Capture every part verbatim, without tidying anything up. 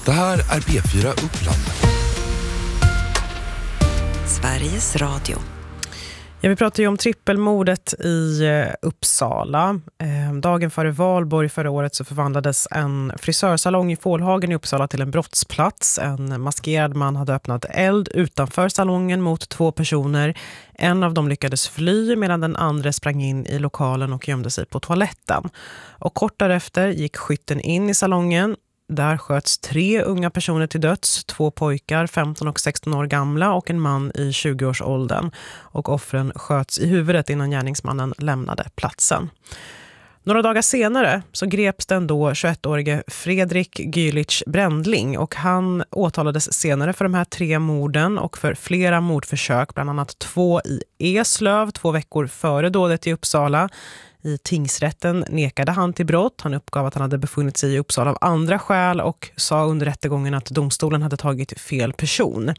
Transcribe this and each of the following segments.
Det här är P fyra Uppland. Sveriges Radio. Ja, vi pratar ju om trippelmordet i Uppsala. Dagen före valborg förra året så förvandlades en frisörsalong i Fålhagen i Uppsala till en brottsplats. En maskerad man hade öppnat eld utanför salongen mot två personer. En av dem lyckades fly medan den andra sprang in i lokalen och gömde sig på toaletten. Och kort därefter gick skytten in i salongen. Där sköts tre unga personer till döds, två pojkar, femton och sexton år gamla och en man i tjugo-årsåldern. Och offren sköts i huvudet innan gärningsmannen lämnade platsen. Några dagar senare så greps den då tjugoettårige Fredrik Gylich Brändling och han åtalades senare för de här tre morden och för flera mordförsök, bland annat två i Eslöv två veckor före dådet i Uppsala. I tingsrätten nekade han till brott. Han uppgav att han hade befunnit sig i Uppsala av andra skäl och sa under rättegången att domstolen hade tagit fel person.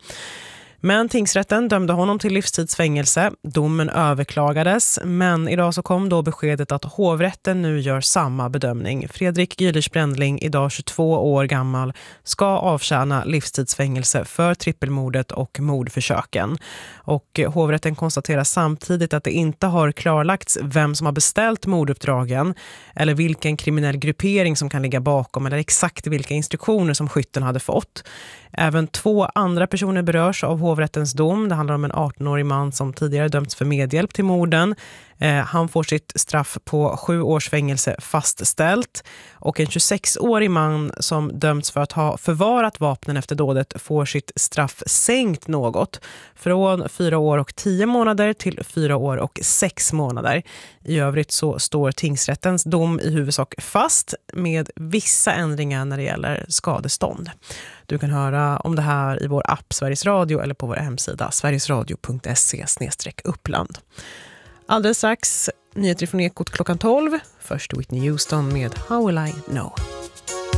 Men tingsrätten dömde honom till livstidsfängelse. Domen överklagades, men idag så kom då beskedet att hovrätten nu gör samma bedömning. Fredrik Gylich Brändling, idag tjugotvå år gammal, ska avtjäna livstidsfängelse för trippelmordet och mordförsöken. Och hovrätten konstaterar samtidigt att det inte har klarlagts vem som har beställt morduppdragen eller vilken kriminell gruppering som kan ligga bakom eller exakt vilka instruktioner som skytten hade fått. Även två andra personer berörs av hovrättens dom. Det handlar om en arton-årig man som tidigare dömts för medhjälp till morden. Eh, han får sitt straff på sju års fängelse fastställt. Och en tjugosex-årig man som dömts för att ha förvarat vapnen efter dådet får sitt straff sänkt något. Från fyra år och tio månader till fyra år och sex månader. I övrigt så står tingsrättens dom i huvudsak fast med vissa ändringar när det gäller skadestånd. Du kan höra om det här i vår app Sveriges Radio eller på vår hemsida sverigesradio punkt se slash uppland. Alldeles strax nyheter från Ekot klockan tolv. Först Whitney Houston med How Will I Know.